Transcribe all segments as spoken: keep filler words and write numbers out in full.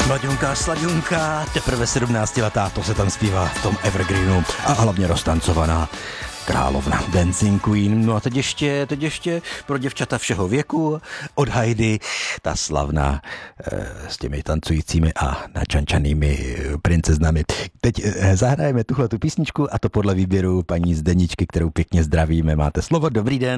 Mladňunka, sladňunka, teprve sedmnáctiletá, to se tam zpívá v tom Evergreenu a hlavně roztancovaná královna Dancing Queen. No a teď ještě, teď ještě pro děvčata všeho věku od Heidi, ta slavná e, s těmi tancujícími a načančanými princeznami. Teď e, zahrajeme tuhle tu písničku a to podle výběru paní Zdeničky, kterou pěkně zdravíme. Máte slovo, dobrý den.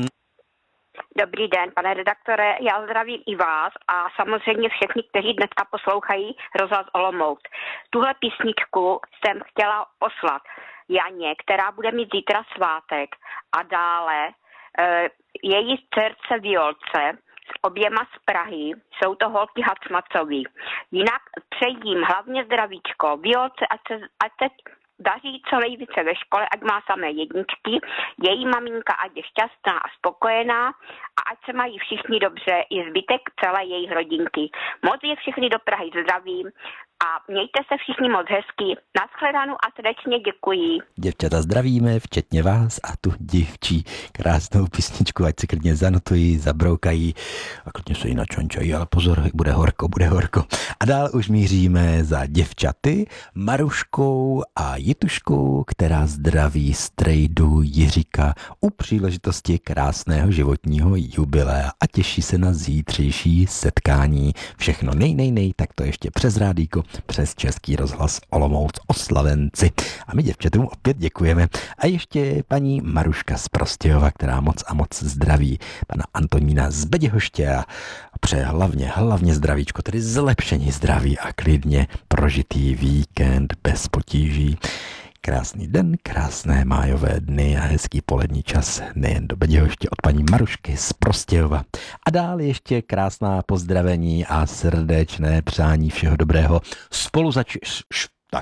Dobrý den, pane redaktore, já zdravím i vás a samozřejmě všechny, kteří dneska poslouchají Rozhlas Olomouc. Tuhle písničku jsem chtěla poslat Janě, která bude mít zítra svátek, a dále e, její dcerce Violce s oběma z Prahy, jsou to holky Hacmacový. Jinak přejím hlavně zdravíčko Violce, ať se, ať se daří co nejvíce ve škole, ať má samé jedničky, její maminka ať je šťastná a spokojená a ať se mají všichni dobře i zbytek celé jejich rodinky. Moc je všechny do Prahy zdravím a mějte se všichni moc hezky. Naschledanou a srdečně děkuji. Děvčata zdravíme, včetně vás a tu dívčí krásnou písničku, ať si klidně zanotují, zabroukají a klidně se ji načončají, ale pozor, bude horko, bude horko. A dál už míříme za děvčaty Maruškou a Jituškou, která zdraví strejdu Jiříka u příležitosti krásného životního jubilea a těší se na zítřejší setkání. Všechno nej, nej, nej, tak to ještě přes rádíko, přes Český rozhlas Olomouc oslavenci. A my děvčatům opět děkujeme. A ještě paní Maruška z Prostějova, která moc a moc zdraví pana Antonína z Beděhoště a přeje hlavně, hlavně zdravíčko, tedy zlepšení zdraví a klidně prožitý víkend bez potíží. Krásný den, krásné májové dny a hezký polední čas nejen do Beděhoště od paní Marušky z Prostějova. A dál ještě krásná pozdravení a srdečné přání všeho dobrého spoluzač... Tak,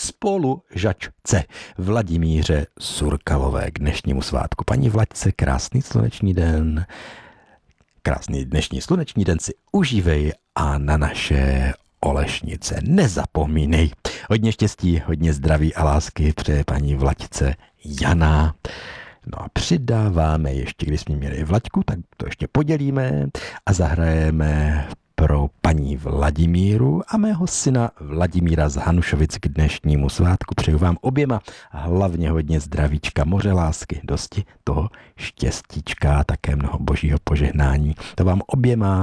spolužačce Vladimíře Surkalové k dnešnímu svátku. Paní Vlaďce, krásný slunečný den. Krásný dnešní sluneční den si užívej a na naše Olešnice nezapomínej. Hodně štěstí, hodně zdraví a lásky přeje paní Vlaďce Jana. No a přidáváme ještě, když jsme měli Vlaďku, tak to ještě podělíme a zahrajeme pro paní Vladimíru a mého syna Vladimíra z Hanušovic k dnešnímu svátku. Přeju vám oběma hlavně hodně zdravíčka, moře lásky, dosti toho štěstíčka, také mnoho božího požehnání. To vám oběma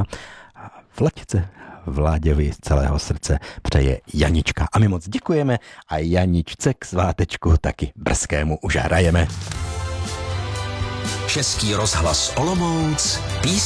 Vlaďce Vláděvi z celého srdce přeje Janička. A my moc děkujeme a Janičce k svátečku taky brzkému už hrajeme. Český rozhlas Olomouc, písnička.